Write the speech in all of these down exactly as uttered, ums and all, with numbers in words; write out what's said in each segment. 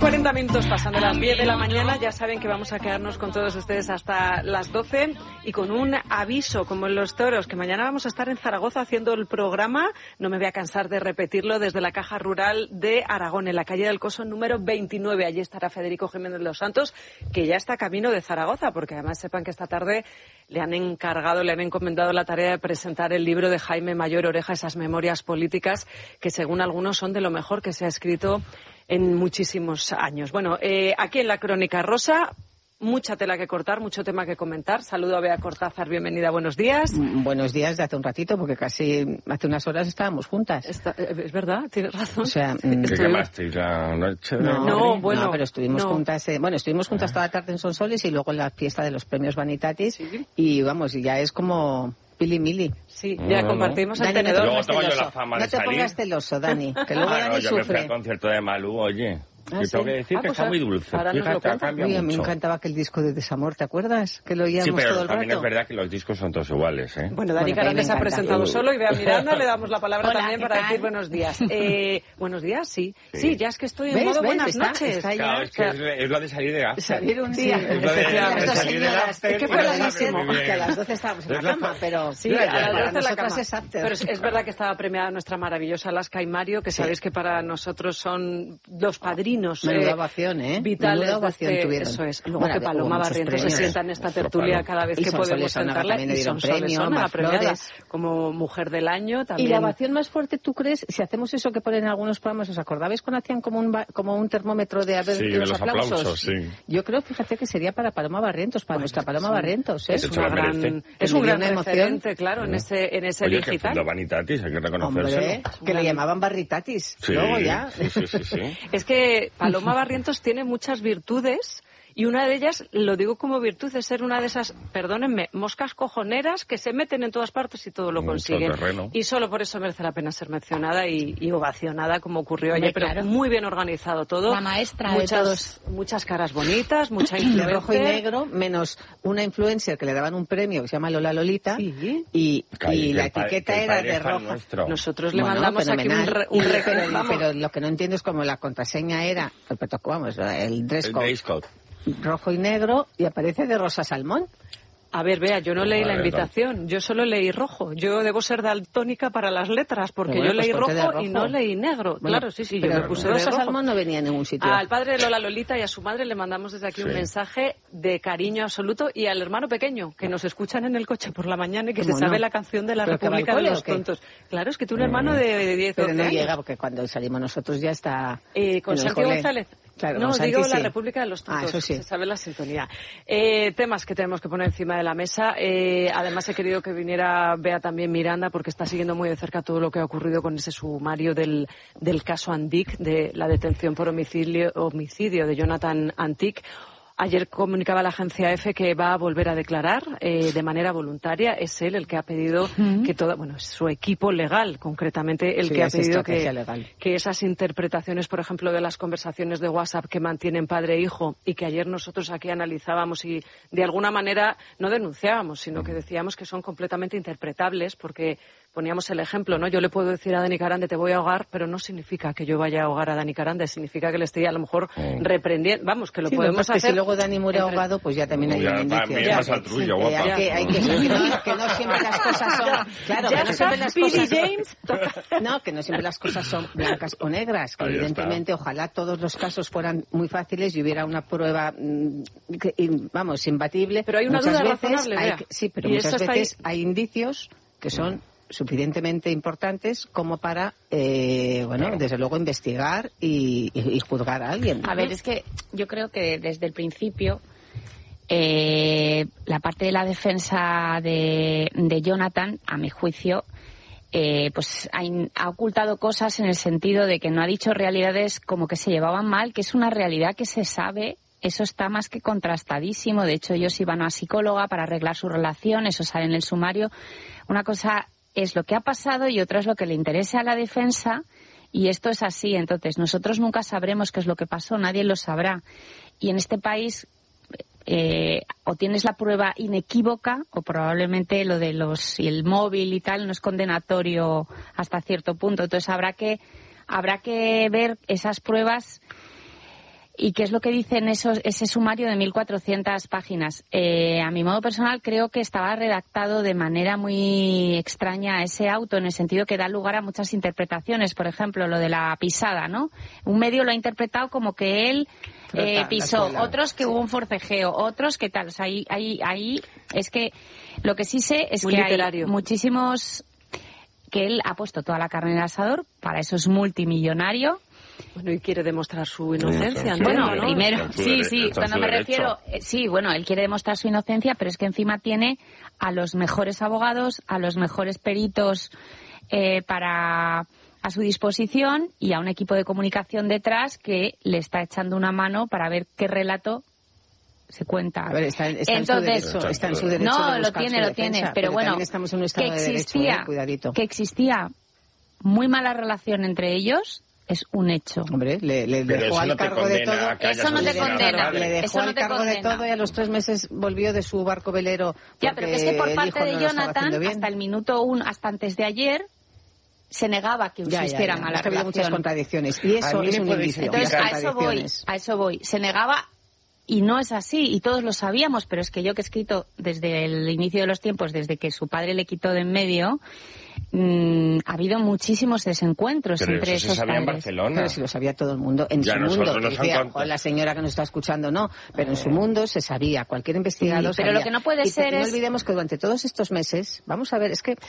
cuarenta minutos pasando las diez de la mañana. Ya saben que vamos a quedarnos con todos ustedes hasta las doce y con un aviso, como en los toros, que mañana vamos a estar en Zaragoza haciendo el programa, no me voy a cansar de repetirlo, desde la Caja Rural de Aragón, en la calle del Coso número veintinueve. Allí estará Federico Jiménez Los Santos, que ya está camino de Zaragoza, porque además sepan que esta tarde le han encargado, le han encomendado la tarea de presentar el libro de Jaime Mayor Oreja, esas memorias políticas, que según algunos son de lo mejor que se ha escrito en muchísimos años. Bueno, eh, aquí en la Crónica Rosa, mucha tela que cortar, mucho tema que comentar. Saludo a Bea Cortázar, bienvenida, buenos días. Buenos días de hace un ratito, porque casi hace unas horas estábamos juntas. Está, es verdad, tienes razón. O sea, ¿qué llamasteis la noche? No, no, bueno. No, pero estuvimos no. juntas, eh, bueno, estuvimos juntas toda la tarde en Sonsoles y luego en la fiesta de los premios Vanitatis. ¿Sí? Y vamos, y ya es como Pili Mili. Sí, ya no, compartimos no. el Dani, tenedor. No te pongas celoso, la fama no te pongas celoso, Dani, que luego ah, Dani no, yo sufre. me fui al concierto de Malú, oye. ¿Ah, y sí? tengo que decir ah, que pues está muy dulce. Ahora nos lo Fíjate, Uy, a mí me encantaba aquel disco de Desamor, ¿te acuerdas? Que lo oíamos sí, pero todo el también rato. es verdad que los discos son todos iguales, ¿eh? Bueno, Dani bueno, Carande se ha presentado uh. solo y Bea Miranda le damos la palabra Hola, también para tal? decir buenos días. Eh, buenos días, sí. sí. Sí, ya es que estoy en ¿Ves? modo ¿Ves? buenas Está, noches. Está claro, es que es, es lo de salir de after. Salir un día. Sí, es lo de, de salir de after. Es que fue larguísimo. Que a las doce estábamos en la cama, pero sí, a las doce para en la cama. Es after. Pero es, es verdad que estaba premiada nuestra maravillosa Alaska y Mario, que sí. Sabéis que para nosotros son los padrinos Menuda eh, ovación, ¿eh? vitales Menuda ovación de este, tuvieron. Eso es. Luego bueno, que Paloma Barrientos se sienta en esta tertulia cada vez y que podemos sentarla. Y son premio, la premiada como Mujer del Año también. Y la ovación más fuerte, ¿tú crees? Si hacemos eso que ponen en algunos programas, ¿os acordabais cuando hacían como un, como un termómetro de a ver sí, los, de los aplausos? aplausos sí. Yo creo, fíjate, que sería para Paloma Barrientos, para bueno, nuestra Paloma sí. Barrientos. ¿eh? Es, una gran, es un gran referente, claro, en ese, en ese Oye, digital. Que Vanitatis, hay que reconocérselo. Hombre, que le llamaban Barritatis. Sí, luego ya. Sí, sí, sí, sí. Es que Paloma Barrientos tiene muchas virtudes. Y una de ellas, lo digo como virtud, es ser una de esas, perdónenme, moscas cojoneras que se meten en todas partes y todo lo consiguen. Y solo por eso merece la pena ser mencionada y, y ovacionada, como ocurrió ayer, pero claro. Muy bien organizado todo. La maestra muchas, de todos. Muchas caras bonitas, mucha influencia. De rojo y negro, menos una influencer que le daban un premio que se llama Lola Lolita. Sí. Y, Calla, y la el etiqueta el era de rojo. Nuestro. Nosotros le bueno, mandamos aquí un, re, un pero, pero lo que no entiendo es como la contraseña era, vamos, el dress code. El dress code. Rojo y negro y aparece de rosa salmón. A ver, vea, yo no leí vale, la invitación, no. Yo solo leí rojo. Yo debo ser daltónica para las letras, porque bueno, yo leí pues rojo, rojo y no leí negro. Bueno, claro, sí, sí, pero yo me puse rosa de rojo. salmón no venía en ningún sitio. Al padre de Lola Lolita y a su madre le mandamos desde aquí sí. un mensaje de cariño absoluto, y al hermano pequeño, que nos escuchan en el coche por la mañana y que se no? sabe la canción de la República de los Tontos. Claro, es que tú un hermano de diez, pero no años. llega, porque cuando salimos nosotros ya está eh, con Santi González. Claro, no, Santi, digo sí. la República de los Tontos, ah, eso sí. se sabe la sintonía. Eh, temas que tenemos que poner encima de la mesa. Eh, además he querido que viniera Bea también Miranda, porque está siguiendo muy de cerca todo lo que ha ocurrido con ese sumario del, del caso Antic, de la detención por homicidio, homicidio de Jonathan Antic. Ayer comunicaba la agencia EFE que va a volver a declarar eh, de manera voluntaria. Es él el que ha pedido uh-huh. que toda, bueno, es su equipo legal, concretamente, el sí, que ha pedido que, legal. que esas interpretaciones, por ejemplo, de las conversaciones de WhatsApp que mantienen padre e hijo, y que ayer nosotros aquí analizábamos y de alguna manera no denunciábamos, sino que decíamos que son completamente interpretables, porque poníamos el ejemplo, ¿no? Yo le puedo decir a Dani Carande, te voy a ahogar, pero no significa que yo vaya a ahogar a Dani Carande, significa que le estoy a lo mejor oh. reprendiendo. Vamos, que lo sí, podemos no, hacer. Si luego Dani muere entre... ahogado, pues ya también hay ya, un indicio. También ya, más tuyo, sí, guapa. hay que, hay que, que, no, que no siempre las cosas son... Claro, ya que no siempre las Billy cosas James son, no, que no siempre las cosas son blancas o negras. Que ahí evidentemente, está. Ojalá todos los casos fueran muy fáciles y hubiera una prueba, que, vamos, imbatible. Pero hay una muchas duda veces razonable, hay, Sí, pero muchas veces hay indicios que son suficientemente importantes como para, eh, bueno, claro. desde luego investigar y, y, y juzgar a alguien. A ver, es que yo creo que desde el principio eh, la parte de la defensa de, de Jonathan, a mi juicio, eh, pues ha, ha ocultado cosas en el sentido de que no ha dicho realidades como que se llevaban mal, que es una realidad que se sabe. Eso está más que contrastadísimo. De hecho, ellos iban a una psicóloga para arreglar su relación, eso sale en el sumario. Una cosa es lo que ha pasado y otra es lo que le interesa a la defensa, y esto es así. Entonces, nosotros nunca sabremos qué es lo que pasó, nadie lo sabrá. Y en este país eh, o tienes la prueba inequívoca o probablemente lo de los y el móvil y tal no es condenatorio hasta cierto punto. Entonces, habrá que habrá que ver esas pruebas ¿Y qué es lo que dice en esos, ese sumario de mil cuatrocientas páginas? Eh, a mi modo personal creo que estaba redactado de manera muy extraña ese auto, en el sentido que da lugar a muchas interpretaciones. Por ejemplo, lo de la pisada, ¿no? Un medio lo ha interpretado como que él eh, pisó, otros que sí. hubo un forcejeo, otros que tal. O sea, ahí, ahí, ahí es que lo que sí sé es muy que literario. Hay muchísimos... que él ha puesto toda la carne en el asador, para eso es multimillonario. Bueno, y quiere demostrar su inocencia, sí, sí, Bueno, ¿no? primero, sí, sí, cuando me refiero, eh, sí, bueno, él quiere demostrar su inocencia, pero es que encima tiene a los mejores abogados, a los mejores peritos eh, para a su disposición y a un equipo de comunicación detrás que le está echando una mano para ver qué relato se cuenta. A ver, está, está Entonces, en su derecho, está en su derecho no, de lo tiene, lo tiene, pero, pero bueno, estamos en un estado que existía, de derecho, eh, cuidadito. que existía muy mala relación entre ellos. Es un hecho. Hombre, le, le dejó al no cargo de todo. Eso no te condena. Le dejó eso no al te cargo condena. de todo y a los tres meses volvió de su barco velero. Ya, pero que es que por parte de no Jonathan, hasta el minuto uno, hasta antes de ayer, se negaba que existiera ya, ya, ya. mala es que relación. Había muchas contradicciones. Y eso es un indicio. Entonces, a eso voy. A eso voy. Se negaba. Y no es así, y todos lo sabíamos, pero es que yo que he escrito desde el inicio de los tiempos, desde que su padre le quitó de en medio, mmm, ha habido muchísimos desencuentros pero entre eso esos se sabía padres. En Barcelona. Pero si lo sabía todo el mundo, en ya su mundo. Decía, o la señora que nos está escuchando no, pero en su mundo se sabía, cualquier investigado sí, pero sabía. lo que no puede y ser te, es... No olvidemos que durante todos estos meses, vamos a ver, es que...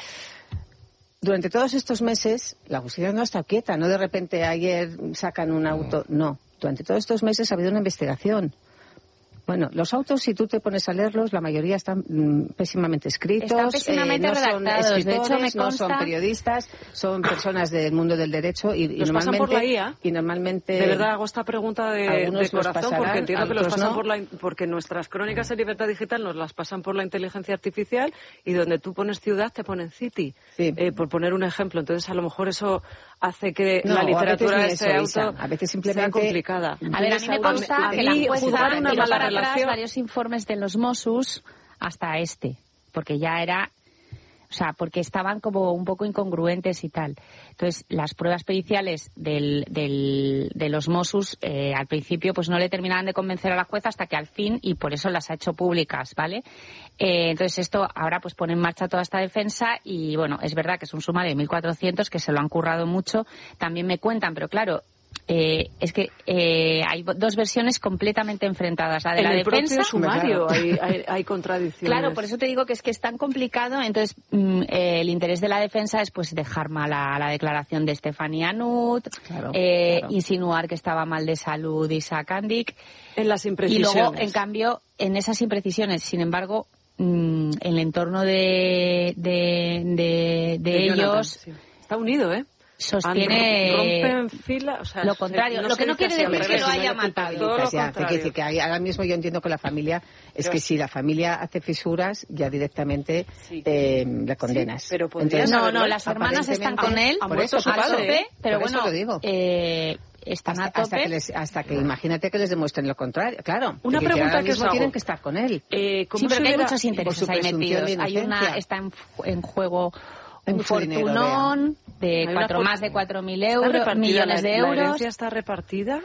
Durante todos estos meses, la justicia no ha estado quieta, no de repente ayer sacan un auto, no. Durante todos estos meses ha habido una investigación. Bueno, los autos, si tú te pones a leerlos, la mayoría están mm, pésimamente escritos. Están pésimamente eh, no redactados. Son de hecho, me consta... no son periodistas, son personas del mundo del derecho y, y los normalmente... pasan por la I A. Y normalmente... De verdad hago esta pregunta de, de corazón pasarán, porque entiendo que los pasan no. por la... Porque nuestras crónicas en Libertad Digital nos las pasan por la inteligencia artificial y donde tú pones ciudad te ponen city, sí. eh, por poner un ejemplo. Entonces, a lo mejor eso hace que no, la literatura de ese eso, auto a veces simplemente... sea complicada. A ver, a mí me consta a que mí, la jueza una tiró mala para relación... atrás varios informes de los Mossos hasta este, porque ya era... O sea, porque estaban como un poco incongruentes y tal. Entonces, las pruebas periciales del, del, de los Mossos, eh, al principio, pues no le terminaban de convencer a la jueza hasta que al fin, y por eso las ha hecho públicas, ¿vale? Eh, entonces, esto ahora pues pone en marcha toda esta defensa y, bueno, es verdad que es un sumario de mil cuatrocientos que se lo han currado mucho. También me cuentan, pero claro... Eh, es que eh, hay dos versiones completamente enfrentadas. La de en la el defensa. Propio sumario hay, hay, hay contradicciones. Claro, por eso te digo que es que es tan complicado. Entonces, mm, eh, el interés de la defensa es pues dejar mal a la declaración de Estefanía Nut, claro, eh, claro. insinuar que estaba mal de salud Isaac Andic. En las imprecisiones. Y luego, en cambio, en esas imprecisiones, sin embargo, mm, en el entorno de, de, de, de, de ellos. Jonathan, sí. Está unido, ¿eh? Sostiene rompen fila, o sea, lo contrario, no lo que no quiere decir que lo haya matado. Todo lo que decir que ahora mismo yo entiendo que la familia es pero que si la familia hace fisuras ya directamente sí. eh, la condenas. Sí, pero Entonces, no, no, las hermanas están con él, por eso, a tope, pero por bueno, lo digo. Eh, están hasta, a tope. Hasta que, les, hasta que imagínate que les demuestren lo contrario. Claro. Una pregunta que os hago. Tienen que estar con él. Eh, sí, pero que hay muchos intereses ahí metidos. Hay una, está en, en juego un fortunón dinero, de cuatro, más de cuatro mil euros, millones de euros. ¿La herencia está repartida?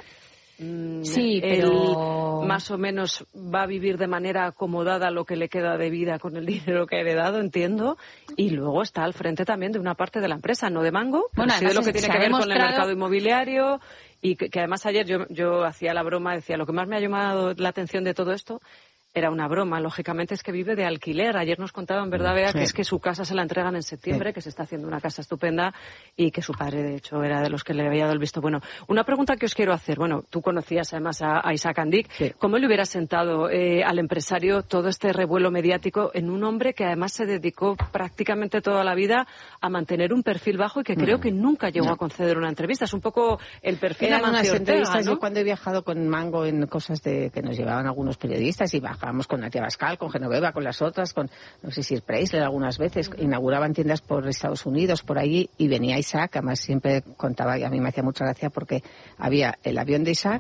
Sí, pero... Él más o menos va a vivir de manera acomodada lo que le queda de vida con el dinero que ha heredado, entiendo, y luego está al frente también de una parte de la empresa, no de Mango, bueno, sí de lo que tiene que ver demostrado... con el mercado inmobiliario, y que, que además ayer yo, yo hacía la broma, decía, lo que más me ha llamado la atención de todo esto era una broma, lógicamente es que vive de alquiler. Ayer nos contaba, en verdad, Bea, sí. que es que su casa se la entregan en septiembre, sí. que se está haciendo una casa estupenda y que su padre, de hecho, era de los que le había dado el visto bueno. Una pregunta que os quiero hacer. Bueno, tú conocías además a, a Isaac Andic. Sí. ¿Cómo le hubiera sentado eh, al empresario todo este revuelo mediático en un hombre que además se dedicó prácticamente toda la vida a mantener un perfil bajo y que creo no. que nunca llegó no. a conceder una entrevista? Es un poco el perfil de Amancio Ortega, ¿no? Yo cuando he viajado con Mango en cosas de que nos llevaban algunos periodistas y bajábamos con Natia Bascal, con Genoveva, con las otras, con, no sé si es Preisler algunas veces, inauguraban tiendas por Estados Unidos, por allí, y venía Isaac, además siempre contaba, y a mí me hacía mucha gracia porque había el avión de Isaac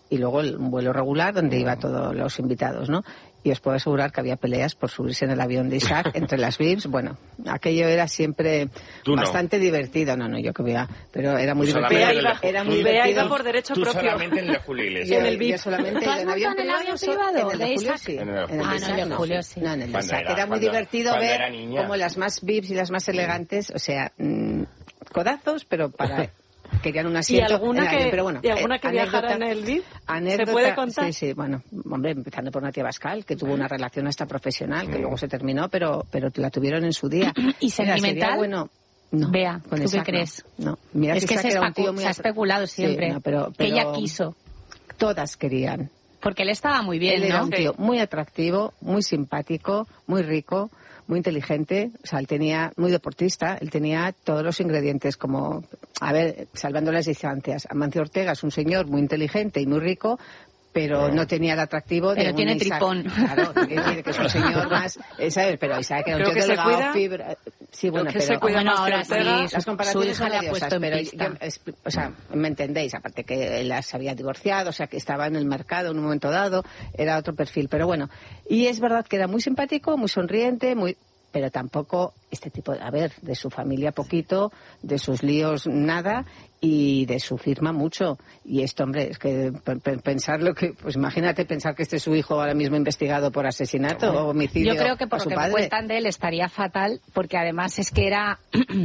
y luego el, un vuelo regular donde iban todos los invitados, ¿no? Y os puedo asegurar que había peleas por subirse en el avión de Isaac entre las V I Ps. Bueno, aquello era siempre no. bastante divertido. No, no, yo que veía, pero era muy Tú divertido. solamente Bea iba, Era muy Bea divertido. iba por derecho Tú propio. solamente en el de Julio Yo, Iglesias. en el V I P. yo solamente ¿Tú has en montado avión en el privado, avión so- privado en el de de Julio Isaac? sí. En el de En el Julio. de Ah, no, Isaac el de no. Julio sí. No, en el de Cuando Isaac era- era muy cuando- divertido cuando ver era niña. como las más V I Ps y las más elegantes, o sea, mmm, codazos, pero para... Querían un ¿Y asiento alguna en el avión, que, pero bueno, ¿y alguna eh, que viajara en anécdota- el V I P? Anécdota, ¿Se puede contar? Sí, sí, bueno, hombre, empezando por Natia Bascal, que tuvo una relación hasta profesional, que Mm. luego se terminó, pero pero la tuvieron en su día. ¿Y Mira, sería sentimental? bueno, no. Vea, con ¿tú Isaac qué no. crees? No, mira Es que Isaac se, era un especu- tío muy se ha atra- especulado Sí, siempre no, pero- que pero ella quiso. Todas querían. Porque él estaba muy bien, Él era ¿no? un tío muy atractivo, muy simpático, muy rico, muy inteligente. O sea, él tenía, muy deportista, él tenía todos los ingredientes como, a ver, salvando las distancias. Amancio Ortega es un señor muy inteligente y muy rico, pero no tenía el atractivo de Pero un tiene Isaac. tripón. Claro, quiere decir que es un señor más, eh, ¿sabes? Pero Isaac era un Pero tío que se delgado, cuida, fibra. Sí, bueno, que se pero... cuida Bueno, más que ahora Ortega. sí, Las su comparaciones hija son le ha odiosas, puesto en pero pista. yo- es- o sea, me entendéis, aparte que él se había divorciado, o sea, que estaba en el mercado en un momento dado, era otro perfil, pero bueno. Y es verdad que era muy simpático, muy sonriente, muy... pero tampoco este tipo de... A ver, de su familia poquito, de sus líos nada, y de su firma mucho. Y esto, hombre, es que pe- pe- pensar lo que... Pues imagínate pensar que este es su hijo ahora mismo investigado por asesinato o homicidio Yo creo que por a lo su que me padre. cuentan de él estaría fatal, porque además es que era...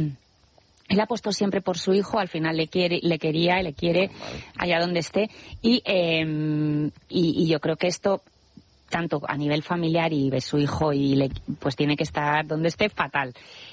Él ha puesto siempre por su hijo, al final le quiere, le quería y le quiere allá donde esté. Y, eh, y, y yo creo que esto, tanto a nivel familiar y de su hijo, y le, pues tiene que estar donde esté fatal.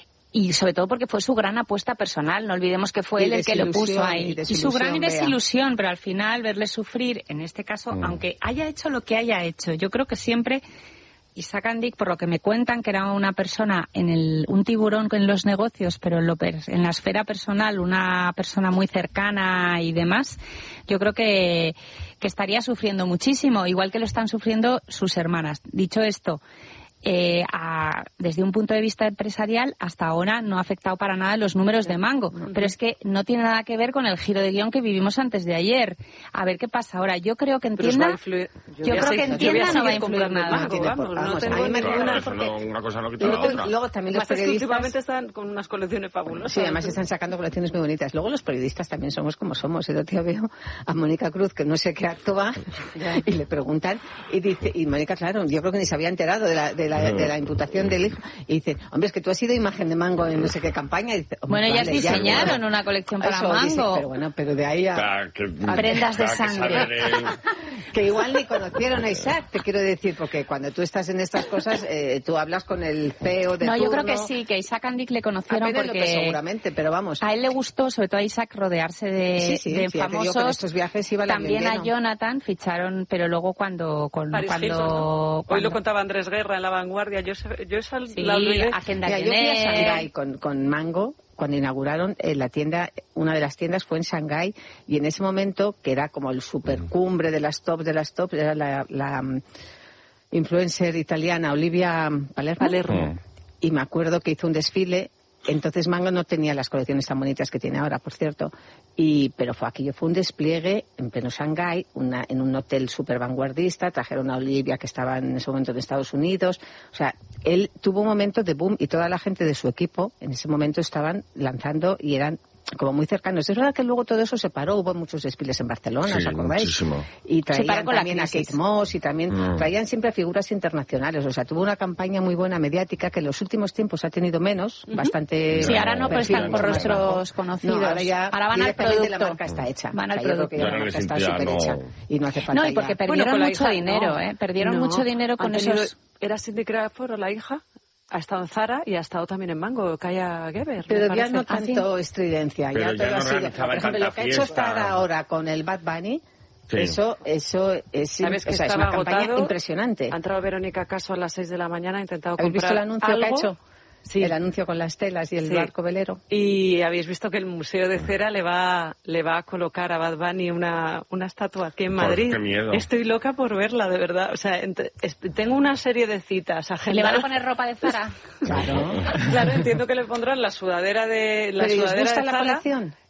Y sobre todo porque fue su gran apuesta personal. No olvidemos que fue Y él el que lo puso desilusión, ahí. y Y, su desilusión, gran Bea. desilusión, pero al final verle sufrir, en este caso, Mm. aunque haya hecho lo que haya hecho, yo creo que siempre... Isaac Andic, por lo que me cuentan, que era una persona, en el, un tiburón en los negocios, pero en, lo, per- en la esfera personal, una persona muy cercana y demás, yo creo que, que estaría sufriendo muchísimo, igual que lo están sufriendo sus hermanas. Dicho esto, eh, a, desde un punto de vista empresarial, hasta ahora no ha afectado para nada los números de Mango, pero es que no tiene nada que ver con el giro de guión que vivimos antes de ayer. A ver qué pasa ahora. Yo creo que Pero os va a entienda... influir. Yo voy a creo que seguir- en yo voy a tienda no seguir va a influir comprando nada. Mango, No tiene vamos, por- no vamos, tengo a mí me- ninguna... Claro, eso porque- no- una cosa no quita la Luego, otra. luego también los Además, es que periodistas... últimamente están con unas colecciones fabulosas. Sí, además están sacando colecciones muy bonitas. Luego los periodistas también somos como somos. El otro día veo a Mónica Cruz, que no sé qué acto va, y le preguntan, y dice, y Mónica, claro, yo creo que ni se había enterado de la, de la, de la imputación del hijo, y dice, hombre, es que tú has sido imagen de Mango en no sé qué campaña. Y dice, Bueno, ellas vale, ya, diseñaron bueno. una colección para Eso dice, Mango. pero bueno, pero de ahí a... Claro, que- Prendas de claro, que sangre. saber el- Que igual ni conocieron a Isaac, te quiero decir, porque cuando tú estás en estas cosas, eh, tú hablas con el C E O de No, yo creo turno. que sí, que Isaac Andic le A conocieron Penélope porque seguramente, pero vamos. a él le gustó, sobre todo a Isaac, rodearse de, Sí, sí, de sí, ya te digo que en famosos. estos viajes iba la También a Mendeno. Jonathan ficharon, pero luego cuando... Con, Paris cuando, Hilton, ¿no? Hoy cuando- lo contaba Andrés Guerra en La Vanguardia. Yo, sé- yo esa Sí, la olvidé. a Kendall Mira, yo fui a Jenner. Shanghái con, con Mango cuando inauguraron eh, la tienda, una de las tiendas fue en Shanghái y en ese momento, que era como el supercumbre de las tops de las tops, era la, la mm, influencer italiana Olivia Palermo. Palermo. Mm. Y me acuerdo que hizo un desfile. Entonces Mango no tenía las colecciones tan bonitas que tiene ahora, por cierto. Y, pero fue aquello, fue un despliegue en pleno Shanghái, una, en un hotel súper vanguardista, trajeron a Olivia que estaba en ese momento en Estados Unidos. O sea, él tuvo un momento de boom y toda la gente de su equipo en ese momento estaban lanzando y eran como muy cercanos. Es verdad que luego todo eso se paró, hubo muchos desfiles en Barcelona, Sí, ¿os acordáis? muchísimo. Y paró traían con la también a crisis. Kate Moss y también Mm. traían siempre figuras internacionales. O sea, tuvo una campaña muy buena mediática que en los últimos tiempos ha tenido menos, bastante... Sí, ahora no, pero perfil están por mucho más rostros bajo. conocidos. No, ahora ya Ahora van al directamente producto. la marca está hecha. Van al O sea, yo creo producto. que ya Ya la no marca les está ya súper no- hecha y no hace falta No, y porque ya- perdieron con la mucho hija, dinero, no. ¿eh? Perdieron No, mucho dinero con han tenido- esos... Era Cindy Crawford o la hija. Ha estado en Zara y ha estado también en Mango, Kaya Geber. Pero me ya parece. no Ah, sí. tanto estridencia, Pero ya ya todo no ha sido... organizaban Por ejemplo, lo tanta que ha hecho fiesta. Zara ahora con el Bad Bunny, Sí. eso, eso es, Sabes que o sea, es estaba una campaña agotado. impresionante. Ha entrado Verónica Caso a las seis de la mañana, ha intentado ¿Habéis comprar visto el anuncio que ha algo. hecho? Sí. El anuncio con las telas y el Sí. barco velero. Y habéis visto que el Museo de Cera le va, le va a colocar a Bad Bunny una, una estatua aquí en Joder, Madrid. qué miedo. Estoy loca por verla, de verdad. O sea, ent- est- tengo una serie de citas ¿Le van a agendadas. poner ropa de Zara? Claro. Claro, entiendo que le pondrán la sudadera de la ¿Pero y os sudadera gusta de la Zara. colección?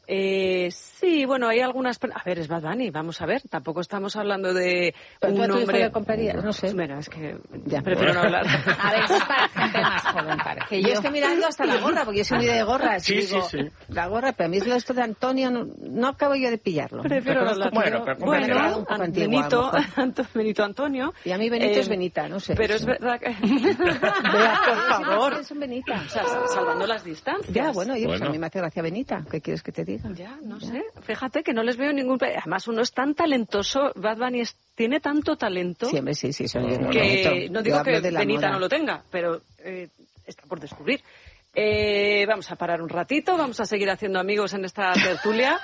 Eh, sí, bueno, hay algunas... A ver, es Bad Bunny, vamos a ver. Tampoco estamos hablando de Pero un tú hombre... le comprarías, no sé. Bueno, es que Ya. prefiero no hablar. A ver, eso es para gente más joven, para Que yo estoy mirando hasta la gorra, porque yo soy muy de gorras. Sí, y digo, sí, sí. La gorra, pero a mí es esto de Antonio, no, no acabo yo de pillarlo. Prefiero no hablar. Bueno, pero bueno, comprenderá. un poco An- antiguo, a lo Benito, mejor. Anto- Benito Antonio. Y a mí Benito Eh, es Benita, no sé. Pero es Sí. verdad que... Vea, por favor. Es un Benita. O sea, salvando las distancias. Ya, bueno, oye, pues Bueno. a mí me hace gracia Benita. ¿Qué quieres que te diga? Ya, no sé. Fíjate que no les veo ningún... Además, uno es tan talentoso, Bad Bunny es- tiene tanto talento Siempre sí, sí, soy yo no lo que meto. no Yo digo hablo que de la Benita moda. no lo tenga, pero eh, está por descubrir. Eh, vamos a parar un ratito, vamos a seguir haciendo amigos en esta tertulia,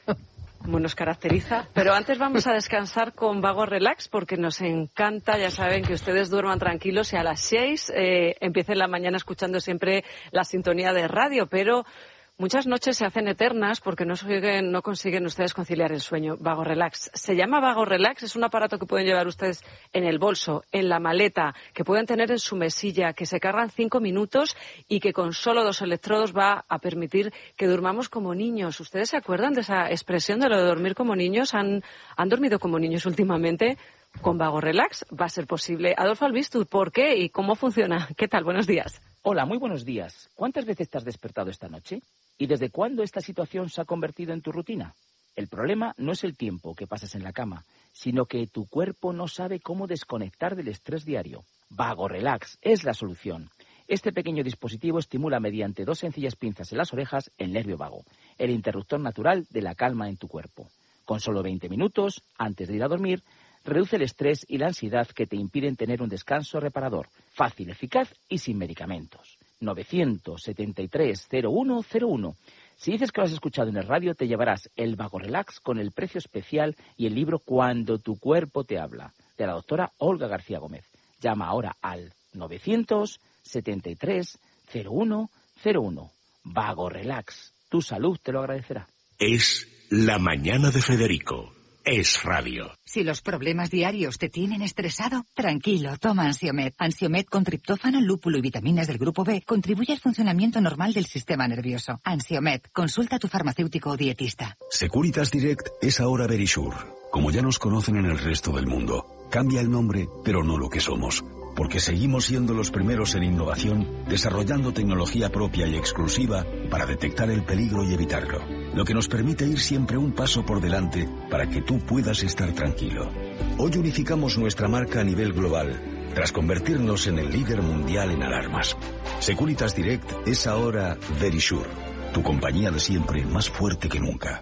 como nos caracteriza. Pero antes vamos a descansar con Vago Relax, porque nos encanta, ya saben, que ustedes duerman tranquilos y a las seis eh, empiecen la mañana escuchando siempre la sintonía de radio, pero... Muchas noches se hacen eternas porque no, siguen, no consiguen ustedes conciliar el sueño. Vago Relax. Se llama Vago Relax, es un aparato que pueden llevar ustedes en el bolso, en la maleta, que pueden tener en su mesilla, que se cargan cinco minutos y que con solo dos electrodos va a permitir que durmamos como niños. ¿Ustedes se acuerdan de esa expresión de lo de dormir como niños? ¿Han, han dormido como niños últimamente? Con Vago Relax va a ser posible. Adolfo Albistur, ¿por qué y cómo funciona? ¿Qué tal? Buenos días. Hola, muy buenos días. ¿Cuántas veces te has despertado esta noche? ¿Y desde cuándo esta situación se ha convertido en tu rutina? El problema no es el tiempo que pasas en la cama, sino que tu cuerpo no sabe cómo desconectar del estrés diario. Vago Relax es la solución. Este pequeño dispositivo estimula mediante dos sencillas pinzas en las orejas el nervio vago, el interruptor natural de la calma en tu cuerpo. Con solo veinte minutos, antes de ir a dormir, reduce el estrés y la ansiedad que te impiden tener un descanso reparador, fácil, eficaz y sin medicamentos. novecientos setenta y tres cero uno cero uno. Si dices que lo has escuchado en el radio, te llevarás el Vago Relax con el precio especial y el libro Cuando tu cuerpo te habla, de la doctora Olga García Gómez. Llama ahora al novecientos setenta y tres cero uno cero uno. Vago Relax. Tu salud te lo agradecerá. Es La Mañana de Federico. Es radio. Si los problemas diarios te tienen estresado, tranquilo, toma Ansiomed. Ansiomed con triptófano, lúpulo y vitaminas del grupo B contribuye al funcionamiento normal del sistema nervioso. Ansiomed, consulta a tu farmacéutico o dietista. Securitas Direct es ahora Verisure. Como ya nos conocen en el resto del mundo, cambia el nombre, pero no lo que somos. Porque seguimos siendo los primeros en innovación, desarrollando tecnología propia y exclusiva para detectar el peligro y evitarlo. Lo que nos permite ir siempre un paso por delante para que tú puedas estar tranquilo. Hoy unificamos nuestra marca a nivel global, tras convertirnos en el líder mundial en alarmas. Securitas Direct es ahora Verisure, tu compañía de siempre más fuerte que nunca.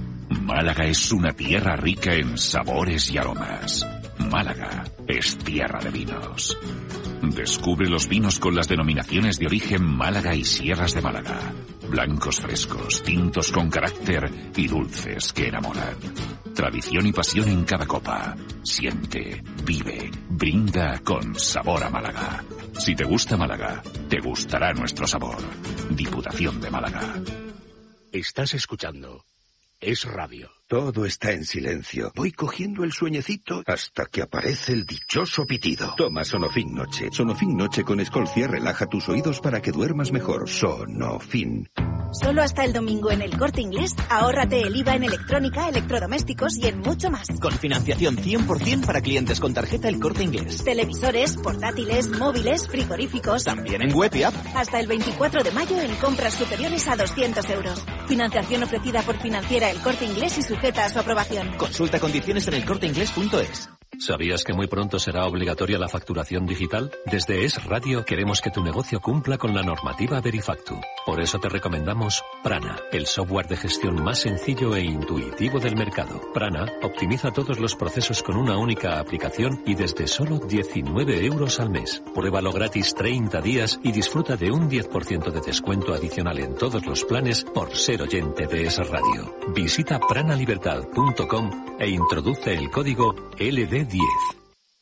Málaga es una tierra rica en sabores y aromas. Málaga es tierra de vinos. Descubre los vinos con las denominaciones de origen Málaga y Sierras de Málaga. Blancos frescos, tintos con carácter y dulces que enamoran. Tradición y pasión en cada copa. Siente, vive, brinda con sabor a Málaga. Si te gusta Málaga, te gustará nuestro sabor. Diputación de Málaga. Estás escuchando Es Radio. Todo está en silencio. Voy cogiendo el sueñecito hasta que aparece el dichoso pitido. Toma Sonofin Noche. Sonofin Noche con Escolcia relaja tus oídos para que duermas mejor. Sonofin. Solo hasta el domingo en El Corte Inglés, ahórrate el I V A en electrónica, electrodomésticos y en mucho más. Con financiación cien por ciento para clientes con tarjeta El Corte Inglés. Televisores, portátiles, móviles, frigoríficos. También en web y app. Hasta el veinticuatro de mayo en compras superiores a doscientos euros. Financiación ofrecida por Financiera El Corte Inglés y sujeta a su aprobación. Consulta condiciones en elcorteinglés punto es. ¿Sabías que muy pronto será obligatoria la facturación digital? Desde Es Radio queremos que tu negocio cumpla con la normativa Verifactu. Por eso te recomendamos Prana, el software de gestión más sencillo e intuitivo del mercado. Prana optimiza todos los procesos con una única aplicación y desde solo diecinueve euros al mes. Pruébalo gratis treinta días y disfruta de un diez por ciento de descuento adicional en todos los planes por ser oyente de Es Radio. Visita prana libertad punto com e introduce el código L D diez.